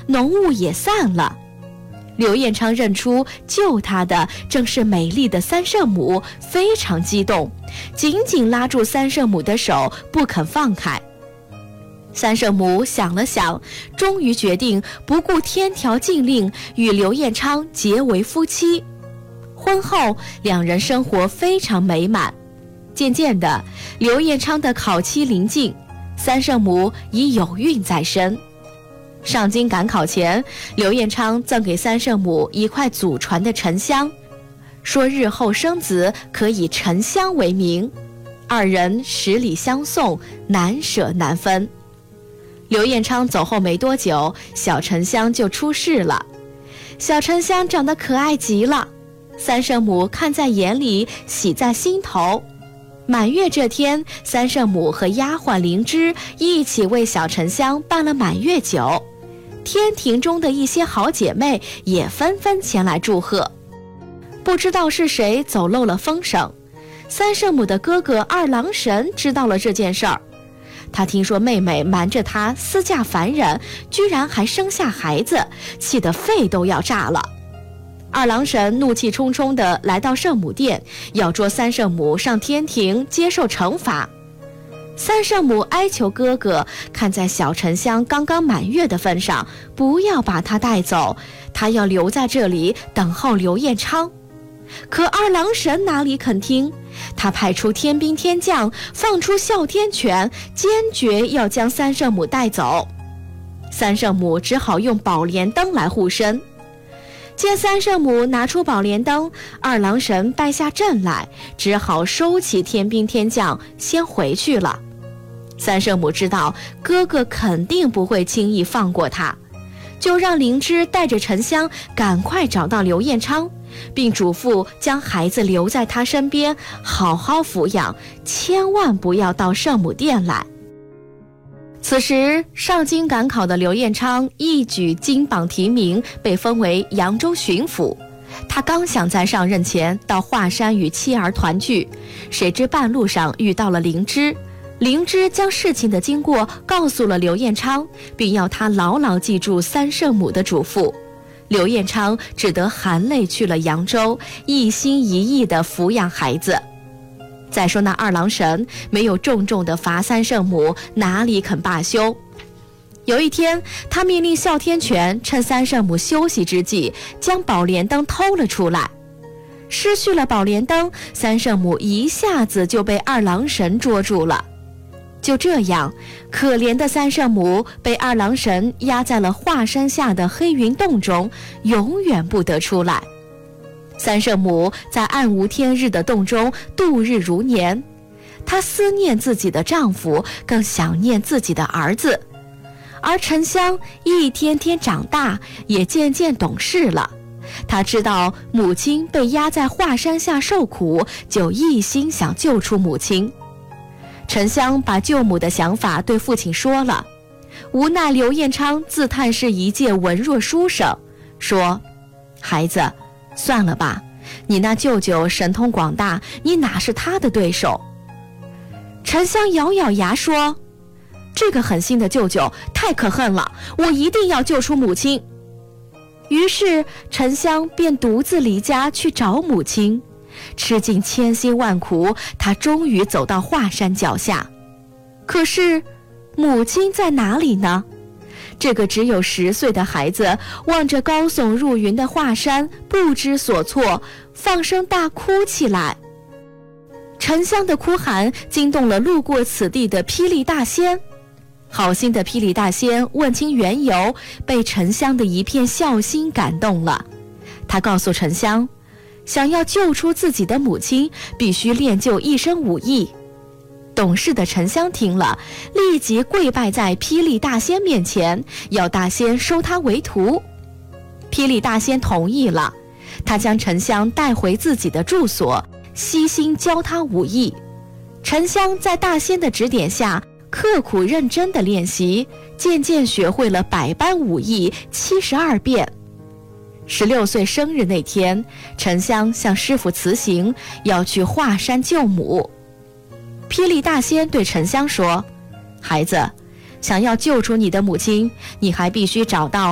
浓雾也散了。刘彦昌认出救他的正是美丽的三圣母，非常激动，紧紧拉住三圣母的手不肯放开。三圣母想了想，终于决定不顾天条禁令，与刘彦昌结为夫妻。婚后两人生活非常美满。渐渐的，刘彦昌的考期临近，三圣母已有孕在身。上京赶考前，刘彦昌赠给三圣母一块祖传的沉香，说日后生子可以沉香为名。二人十里相送，难舍难分。刘彦昌走后没多久，小沉香就出世了。小沉香长得可爱极了，三圣母看在眼里，喜在心头。满月这天，三圣母和丫鬟灵芝一起为小沉香办了满月酒，天庭中的一些好姐妹也纷纷前来祝贺。不知道是谁走漏了风声，三圣母的哥哥二郎神知道了这件事儿。他听说妹妹瞒着他私嫁凡人，居然还生下孩子，气得肺都要炸了。二郎神怒气冲冲地来到圣母殿，要捉三圣母上天庭接受惩罚。三圣母哀求哥哥，看在小沉香刚刚满月的份上，不要把她带走，她要留在这里等候刘彦昌。可二郎神哪里肯听，他派出天兵天将，放出哮天犬，坚决要将三圣母带走。三圣母只好用宝莲灯来护身。见三圣母拿出宝莲灯，二郎神败下阵来，只好收起天兵天将，先回去了。三圣母知道哥哥肯定不会轻易放过他，就让灵芝带着沉香赶快找到刘彦昌，并嘱咐将孩子留在他身边，好好抚养，千万不要到圣母殿来。此时上京赶考的刘彦昌一举金榜题名，被封为扬州巡抚。他刚想在上任前到华山与妻儿团聚，谁知半路上遇到了灵芝。灵芝将事情的经过告诉了刘彦昌，并要他牢牢记住三圣母的嘱咐。刘彦昌只得含泪去了扬州，一心一意地抚养孩子。再说那二郎神没有重重地罚三圣母，哪里肯罢休。有一天，他命令哮天犬趁三圣母休息之际，将宝莲灯偷了出来。失去了宝莲灯，三圣母一下子就被二郎神捉住了。就这样，可怜的三圣母被二郎神压在了华山下的黑云洞中，永远不得出来。三圣母在暗无天日的洞中度日如年，她思念自己的丈夫，更想念自己的儿子。而沉香一天天长大，也渐渐懂事了。她知道母亲被压在华山下受苦，就一心想救出母亲。沉香把救母的想法对父亲说了，无奈刘彦昌自叹是一介文弱书生，说：孩子，算了吧，你那舅舅神通广大，你哪是他的对手？沉香咬咬牙说：这个狠心的舅舅太可恨了，我一定要救出母亲。于是沉香便独自离家去找母亲，吃尽千辛万苦，他终于走到华山脚下。可是母亲在哪里呢？这个只有10岁的孩子望着高耸入云的华山，不知所措，放声大哭起来。沉香的哭喊惊动了路过此地的霹雳大仙。好心的霹雳大仙问清缘由，被沉香的一片孝心感动了。他告诉沉香，想要救出自己的母亲，必须练就一身武艺。懂事的沉香听了，立即跪拜在霹雳大仙面前，要大仙收他为徒。霹雳大仙同意了，他将沉香带回自己的住所，悉心教他武艺。沉香在大仙的指点下，刻苦认真地练习，渐渐学会了100般武艺72变。16岁生日那天，沉香向师父辞行，要去华山救母。霹雳大仙对沉香说：孩子，想要救出你的母亲，你还必须找到